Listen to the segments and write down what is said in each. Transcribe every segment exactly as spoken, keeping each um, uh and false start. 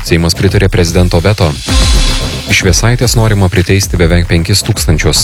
Seimas pritarė prezidento veto. Iš Vėsaitės norima priteisti beveik penkis tūkstančius.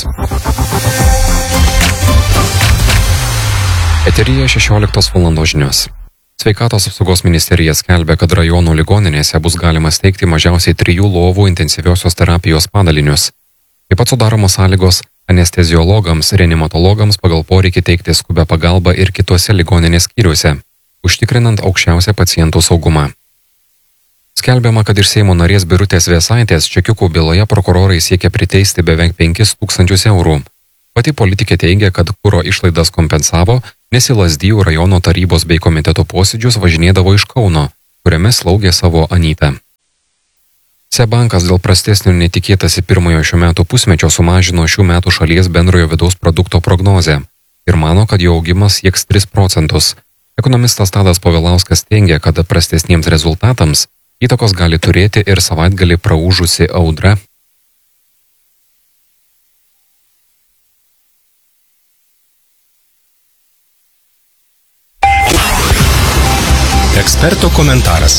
Eteryje šešioliktos valandos žinios. Sveikatos apsaugos ministerija skelbia, kad rajonų ligoninėse bus galima steigti mažiausiai trijų lovų intensyviosios terapijos padalinius. Taip pat sudaromos sąlygos anesteziologams, reanimatologams pagal poreikį teikti skubę pagalbą ir kitose ligoninės skyriuose, užtikrinant aukščiausią pacientų saugumą. Skelbiama, kad iš Seimo narės Birutės Vėsaitės čekiukų byloje prokurorai siekia priteisti beveik penkis tūkstančius eurų. Pati politikė teigia, kad kuro išlaidas kompensavo, nes į Lazdijų rajono tarybos bei komiteto posėdžius važinėdavo iš Kauno, kuriame slaugė savo anytą. Seb bankas dėl prastesnio netikėtasi pirmojo šių metų pusmečio sumažino šių metų šalies bendrojo vidaus produkto prognozę ir mano, kad jo augimas sieks tris procentus. Ekonomistas Tadas Povilauskas teigia, kad prastesniems rezultatams įtakos gali turėti ir savaitgalį praūžusi audra. Eksperto komentaras.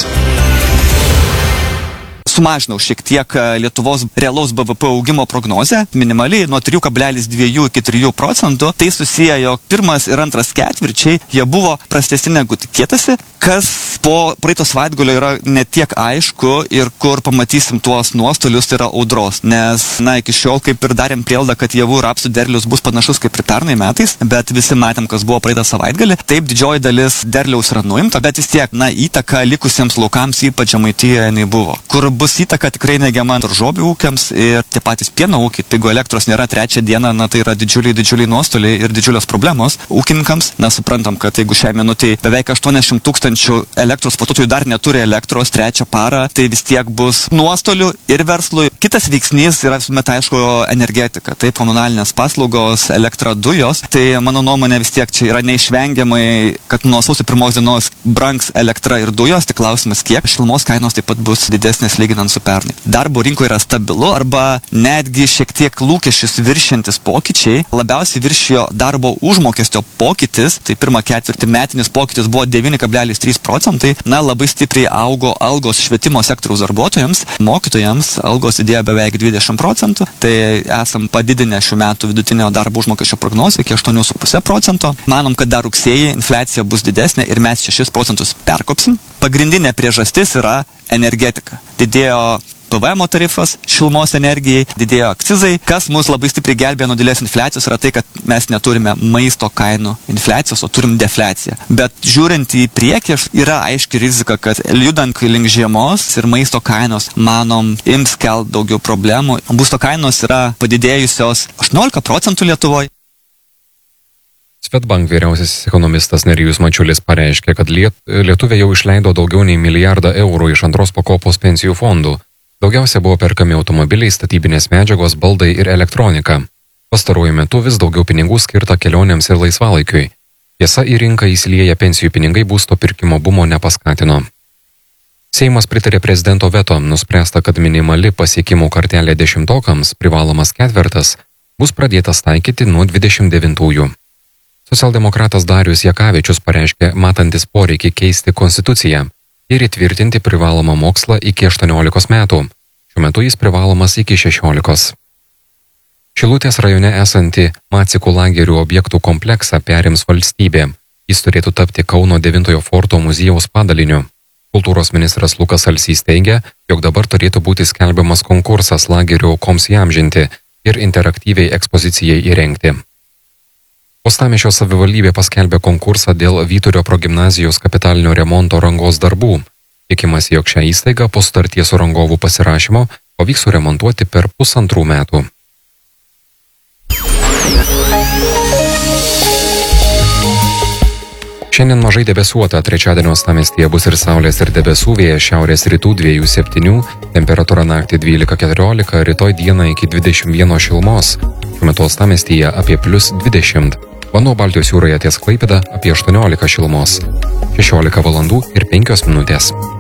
Sumažinau šiek tiek Lietuvos realaus B V P augimo prognozę, minimaliai nuo trijų kablelis dviejų iki trijų procentų. Tai susiję, jog pirmas ir antras ketvirčiai jie buvo prastesni negu tikėtasi, kas po praeito savaitgalio yra ne tiek aišku ir kur pamatysim tuos nuostolius, tai yra audros. Nes, na, iki šiol kaip ir darėm prielaidą, kad javų ir rapsų derlius bus panašus kaip ir pernai metais, bet visi matėm, kas buvo praeitą savaitgalį. Taip, didžioji dalis derliaus yra nuimta, bet vis tiek, na, įtaka likusiems laukams, ypač Žemaitijoje, jinai buvo. Kur bus įtaka tikrai neigiama daržovių ūkiams ir tie patys pieno ūkiai. Jeigu elektros nėra trečią dieną, na tai yra didžiuliai, didžiuliai nuostoliai ir didžiulios problemos ūkininkams. Na, suprantam, kad jeigu šią minutę beveik aštuoniasdešimt tūkstančių elektros vartotojų dar neturi elektros trečią parą, tai vis tiek bus nuostolių ir verslui. Kitas veiksnys yra visuomet aišku energetika, tai komunalinės paslaugos, elektra, dujos. Tai mano nuomonė vis tiek čia yra neišvengiamai, kad nuo sausio pirmos dienos brangs elektra ir dujos, tik klausimas kiek. Šilumos kainos taip pat bus didesnės lyginant su pernai. Darbo rinkoje yra stabilu arba netgi šiek tiek lūkesčius viršiantis pokyčiai. Labiausiai viršijo darbo užmokesčio pokytis, tai pirmą ketvirtį metinis pokytis buvo devyni kablelis trys procentai. Na, labai stipriai augo algos švietimo sektoriaus darbuotojams, mokytojams algos didėjo beveik dvidešimt procentų. Tai esam padidinę šių metų vidutinio darbo užmokesčio prognozę iki aštuonių su puse procento. Manom, kad dar rugsėjį infliacija bus didesnė ir mes šešis procentus perkopsim. Pagrindinė priežastis yra energetika. Didėjo P V M tarifas šilumos energijai, didėjo akcizai. Kas mus labai stipriai gelbėjo nuo didelės infliacijos yra tai, kad mes neturime maisto kainų infliacijos, o turim defliaciją. Bet žiūrint į priekį, yra aiški rizika, kad judant link žiemos ir maisto kainos, manom, ims kelt daugiau problemų. Būsto kainos yra padidėjusios aštuoniolika procentų Lietuvoje. Swedbank vyriausiasis ekonomistas Nerijus Mačiulis pareiškė, kad liet, Lietuvė jau išleido daugiau nei milijardą eurų iš antros pakopos pensijų fondų. Daugiausia buvo perkami automobiliai, statybinės medžiagos, baldai ir elektronika. Pastaruoju metu vis daugiau pinigų skirta kelionėms ir laisvalaikiui. Tiesa, į rinką įsilieję pensijų pinigai būsto pirkimo bumo nepaskatino. Seimas pritarė prezidento veto, nuspręsta, kad minimali pasiekimų kartelė dešimtokams, privalomas ketvertas, bus pradėtas taikyti nuo dvidešimt devintųjų. Socialdemokratas Darius Jakavičius pareiškė, matantis poreikį keisti konstituciją ir įtvirtinti privalomą mokslą iki aštuoniolikos metų. Šiuo metu jis privalomas iki šešiolikos. Šilutės rajone esanti Macikų lagerių objektų kompleksą perims valstybė. Jis turėtų tapti Kauno devintojo forto muziejaus padaliniu. Kultūros ministras Lukas Alsys teigia, jog dabar turėtų būti skelbiamas konkursas lagerių aukoms įamžinti ir interaktyviai ekspozicijai įrengti. Uostamiesčio savivaldybė paskelbė konkursą dėl Vyturio progimnazijos kapitalinio remonto rangos darbų. Tikimasi, jog šią įstaigą po sutarties su rangovų pasirašymo pavyks suremontuoti per pusantrų metų. Šiandien mažai debesuota, trečiadienio uostamiestyje bus ir saulės ir debesų, vėjas šiaurės rytų dviejų septynių, temperatūra naktį dvylika keturiolika, rytoj dieną iki dvidešimt vieno šilumos. Šiuo metu uostamiestyje apie plius dvidešimt. Vanduo Baltijos jūroje ties Klaipėda apie aštuoniolika šilumos. šešiolika valandų ir penkios minutės.